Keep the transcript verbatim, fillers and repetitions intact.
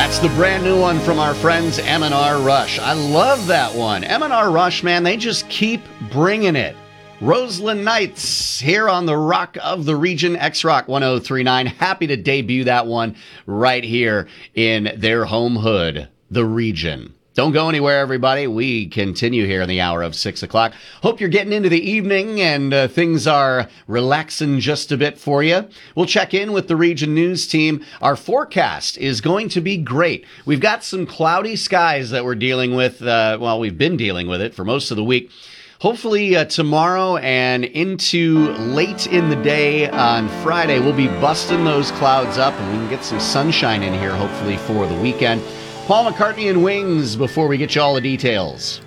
That's the brand new one from our friends M and R Rush. I love that one. M and R Rush, man, they just keep bringing it. Roseland Nights here on the Rock of the Region, X-Rock one oh three point nine. Happy to debut that one right here in their home hood, the Region. Don't go anywhere, everybody. We continue here in the hour of six o'clock. Hope you're getting into the evening and uh, things are relaxing just a bit for you. We'll check in with the Region News team. Our forecast is going to be great. We've got some cloudy skies that we're dealing with. Uh, well, we've been dealing with it for most of the week. Hopefully uh, tomorrow and into late in the day on Friday, we'll be busting those clouds up and we can get some sunshine in here, hopefully, for the weekend. Paul McCartney and Wings before we get you all the details.